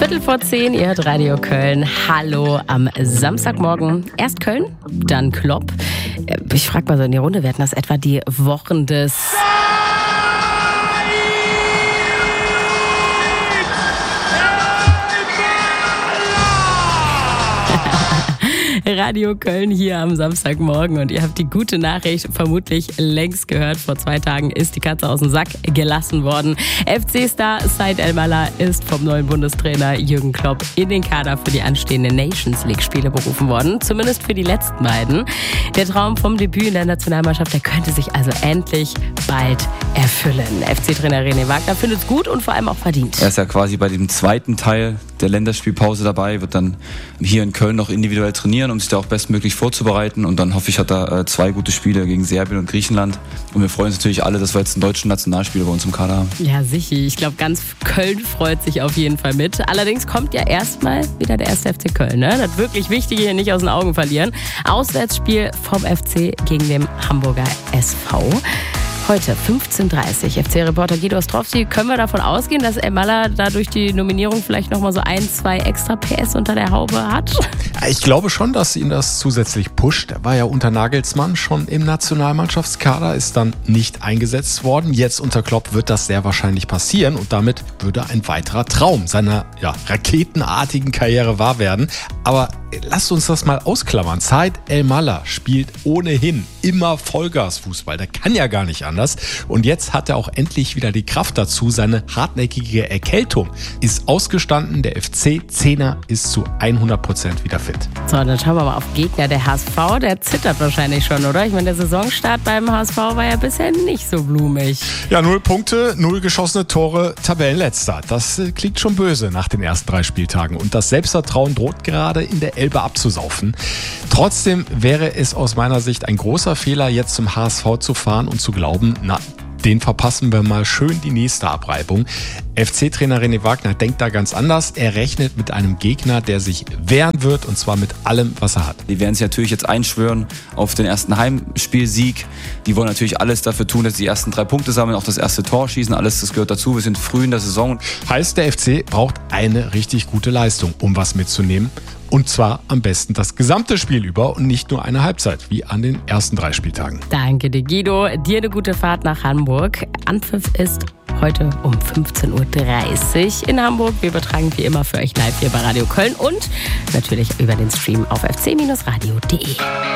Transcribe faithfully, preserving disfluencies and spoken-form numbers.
Viertel vor zehn, ihr hört Radio Köln. Hallo am Samstagmorgen. Erst Köln, dann Klopp. Ich frage mal so in die Runde, werden das etwa die Wochen des... Radio Köln hier am Samstagmorgen und ihr habt die gute Nachricht vermutlich längst gehört. Vor zwei Tagen ist die Katze aus dem Sack gelassen worden. F C-Star Said Elmalah ist vom neuen Bundestrainer Jürgen Klopp in den Kader für die anstehenden Nations League-Spiele berufen worden. Zumindest für die letzten beiden. Der Traum vom Debüt in der Nationalmannschaft, der könnte sich also endlich bald erfüllen. F C-Trainer René Wagner findet es gut und vor allem auch verdient. Er ist ja quasi bei dem zweiten Teil der Länderspielpause dabei, wird dann hier in Köln noch individuell trainieren, um sich da auch bestmöglich vorzubereiten. Und dann hoffe ich, hat er äh, zwei gute Spiele gegen Serbien und Griechenland. Und wir freuen uns natürlich alle, dass wir jetzt einen deutschen Nationalspieler bei uns im Kader haben. Ja, sicher. Ich glaube, ganz Köln freut sich auf jeden Fall mit. Allerdings kommt ja erstmal wieder der erste F C Köln. Ne? Das wirklich Wichtige hier nicht aus den Augen verlieren. Auswärtsspiel vom F C gegen den Hamburger S V. Heute fünfzehn Uhr dreißig. F C-Reporter Guido Ostrowski, können wir davon ausgehen, dass Elmalah da durch die Nominierung vielleicht nochmal so ein, zwei extra P S unter der Haube hat? Ich glaube schon, dass ihn das zusätzlich pusht. Er war ja unter Nagelsmann schon im Nationalmannschaftskader, ist dann nicht eingesetzt worden. Jetzt unter Klopp wird das sehr wahrscheinlich passieren und damit würde ein weiterer Traum seiner ja, raketenartigen Karriere wahr werden. Aber lasst uns das mal ausklammern. Said Elmalah spielt ohnehin immer Vollgasfußball. Der kann ja gar nicht anders. Und jetzt hat er auch endlich wieder die Kraft dazu. Seine hartnäckige Erkältung ist ausgestanden. Der F C-Zehner ist zu hundert Prozent wieder fit. So, dann schauen wir mal auf Gegner. Der H S V, der zittert wahrscheinlich schon, oder? Ich meine, der Saisonstart beim H S V war ja bisher nicht so blumig. Ja, null Punkte, null geschossene Tore, Tabellenletzter. Das äh, klingt schon böse nach den ersten drei Spieltagen. Und das Selbstvertrauen droht gerade in der Elbe abzusaufen. Trotzdem wäre es aus meiner Sicht ein großer Fehler, jetzt zum H S V zu fahren und zu glauben, na, den verpassen wir mal schön die nächste Abreibung. F C-Trainer René Wagner denkt da ganz anders. Er rechnet mit einem Gegner, der sich wehren wird, und zwar mit allem, was er hat. Die werden sich natürlich jetzt einschwören auf den ersten Heimspielsieg. Die wollen natürlich alles dafür tun, dass sie die ersten drei Punkte sammeln, auch das erste Tor schießen. Alles, das gehört dazu. Wir sind früh in der Saison. Heißt, der F C braucht eine richtig gute Leistung, um was mitzunehmen. Und zwar am besten das gesamte Spiel über und nicht nur eine Halbzeit, wie an den ersten drei Spieltagen. Danke dir, Guido. Dir eine gute Fahrt nach Hamburg. Anpfiff ist heute um fünfzehn Uhr dreißig in Hamburg. Wir übertragen wie immer für euch live hier bei Radio Köln und natürlich über den Stream auf f c Bindestrich radio punkt de.